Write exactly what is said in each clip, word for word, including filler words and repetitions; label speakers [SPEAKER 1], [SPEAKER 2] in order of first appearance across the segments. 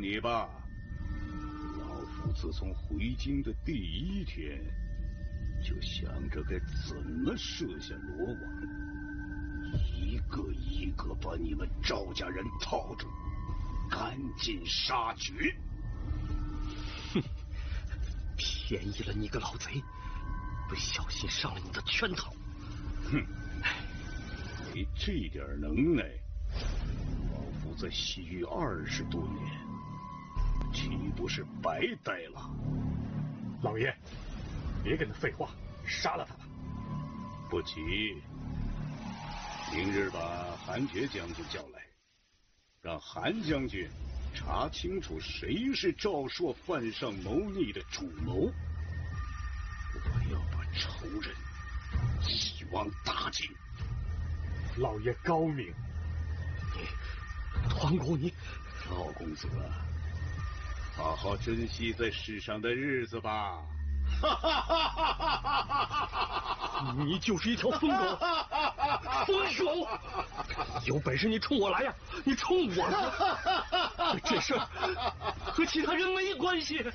[SPEAKER 1] 你吧，老夫自从回京的第一天，就想着该怎么设下罗网，一个一个把你们赵家人套住，赶尽杀绝。
[SPEAKER 2] 哼，便宜了你个老贼，不小心上了你的圈套。
[SPEAKER 1] 哼，没这点能耐，老夫在西域二十多年，岂不是白待了？
[SPEAKER 3] 老爷，别跟他废话，杀了他吧。
[SPEAKER 1] 不急，明日把韩厥将军叫来，让韩将军查清楚谁是赵朔犯上谋逆的主谋。我要把仇人一网打尽。
[SPEAKER 3] 老爷高明，
[SPEAKER 2] 你团姑你，
[SPEAKER 1] 赵公子，好好珍惜在世上的日子吧。
[SPEAKER 2] 你就是一条疯狗，疯狗！有本事你冲我来呀！你冲我来！这事和其他人没关系。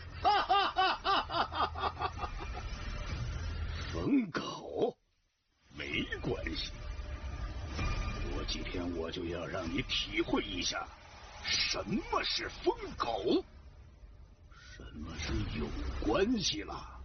[SPEAKER 1] 疯狗没关系，过几天我就要让你体会一下什么是疯狗，什么是有关系了。